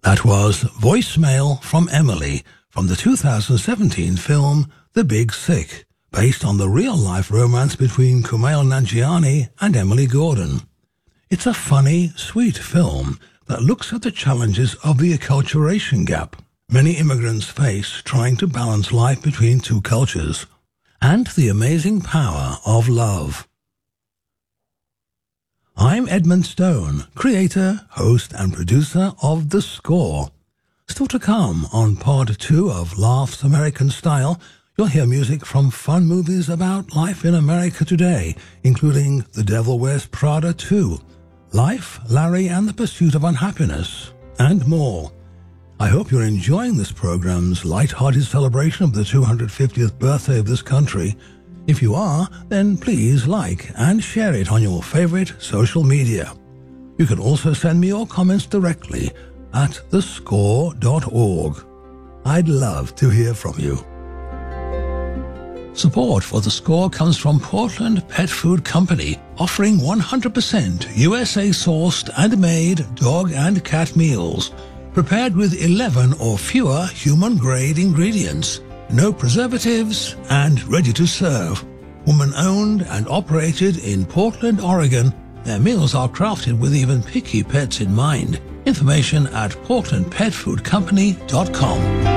That was Voicemail from Emily from the 2017 film The Big Sick, based on the real-life romance between Kumail Nanjiani and Emily Gordon. It's a funny, sweet film that looks at the challenges of the acculturation gap many immigrants face trying to balance life between two cultures, and the amazing power of love. I'm Edmund Stone, creator, host and producer of The Score. Still to come on Part 2 of Laughs American Style, you'll hear music from fun movies about life in America today, including The Devil Wears Prada 2, Life, Larry and the Pursuit of Unhappiness, and more. I hope you're enjoying this program's light-hearted celebration of the 250th birthday of this country. If you are, then please like and share it on your favorite social media. You can also send me your comments directly at thescore.org. I'd love to hear from you. Support for The Score comes from Portland Pet Food Company, offering 100% USA-sourced and made dog and cat meals, prepared with 11 or fewer human-grade ingredients. No preservatives, and ready to serve. Woman-owned and operated in Portland, Oregon, their meals are crafted with even picky pets in mind. Information at portlandpetfoodcompany.com.